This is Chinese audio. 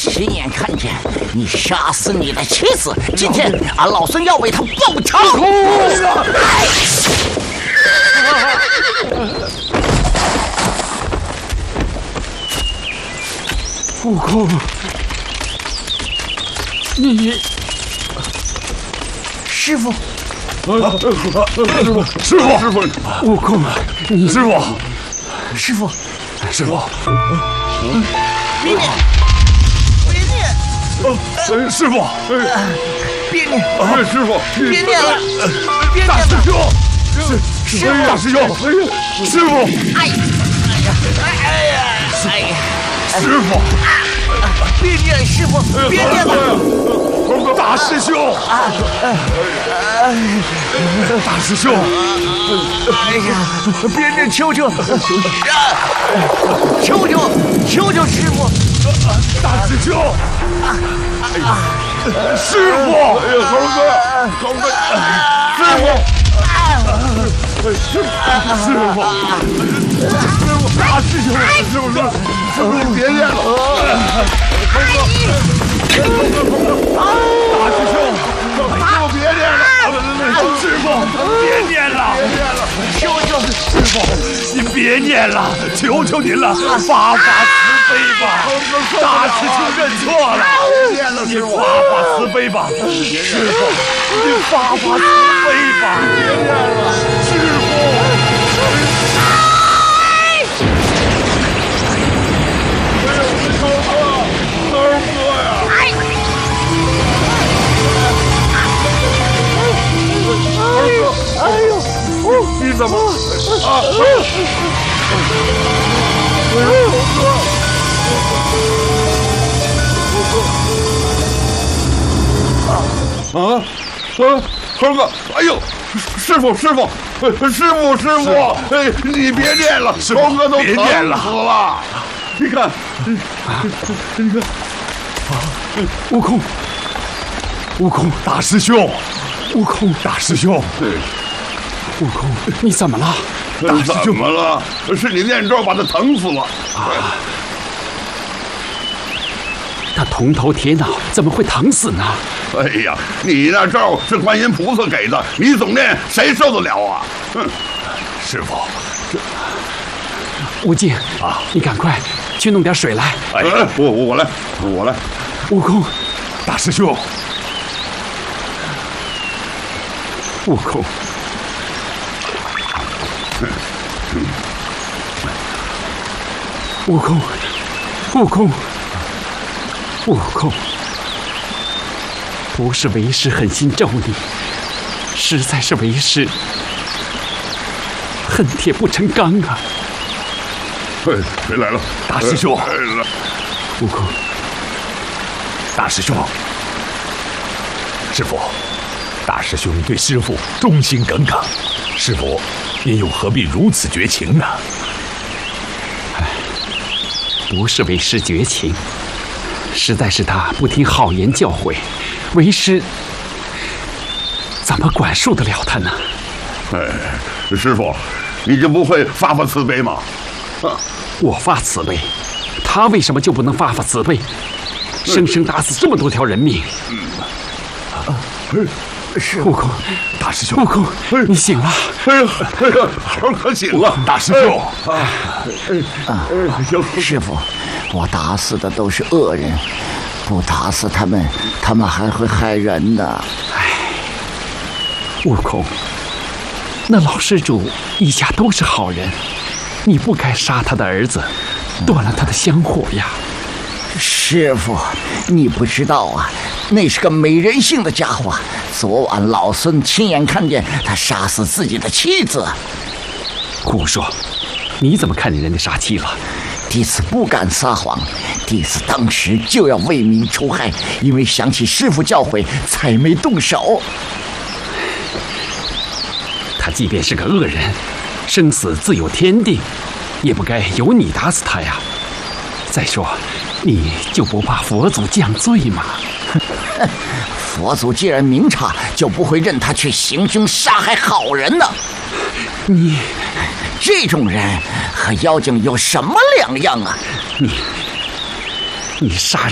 亲眼看见你杀死你的妻子，今天俺老孙要为他报仇！ 悟空，你师傅， 师傅， 悟空啊，你师傅， 别念， 师傅， 别念， 师傅， 别念了，别念大师了！ 兄，大师兄，师傅，师傅， 别念，师傅，别念了！ 大师兄，大师兄， 哎呀，别念，求求师傅！ 大师兄，师傅，猴哥，师傅，大师兄，师傅，别念了，大师兄，别念了，师傅，别念了，师傅，您别念了，求求您了，发慈悲吧，大师兄认错了，您发慈悲吧，师傅，您发慈悲吧，别念了，师傅。你怎么啊？猴哥，哎呦，师傅，哎，你别念了，猴哥都疼死了。你看，悟空，大师兄，大师兄。 悟空，你怎么了？ 大师兄，怎么了？是你念咒把他疼死了。 他铜头铁脑，怎么会疼死呢？ 哎呀，你那咒是观音菩萨给的，你总念，谁受得了啊？师傅， 悟净啊，你赶快去弄点水来。 哎，我来。 悟空， 大师兄， 悟空。悟空，不是为师狠心咒你，实在是为师恨铁不成钢啊！ 谁来了？大师兄， 悟空， 大师兄，师傅，大师兄对师傅忠心耿耿，师傅，您又何必如此绝情呢？ 不是为师绝情，实在是他不听好言教诲，为师怎么管束得了他呢？师傅，你就不会发慈悲吗？我发慈悲，他为什么就不能发慈悲？生生打死这么多条人命。悟空，大师兄，悟空，你醒了！猴可醒了，大师兄。 师傅，我打死的都是恶人，不打死他们，他们还会害人的。 悟空，那老施主一家都是好人，你不该杀他的儿子，断了他的香火呀。 师傅，你不知道啊，那是个没人性的家伙。昨晚老孙亲眼看见他杀死自己的妻子。 胡说！你怎么看见人家杀妻了？ 弟子不敢撒谎，弟子当时就要为民除害，因为想起师父教诲，才没动手。 他即便是个恶人，生死自有天定，也不该由你打死他呀。再说，你就不怕佛祖降罪吗？ 佛祖既然明察，就不会任他去行凶杀害好人呢。 你这种人和妖精有什么两样啊？ 你杀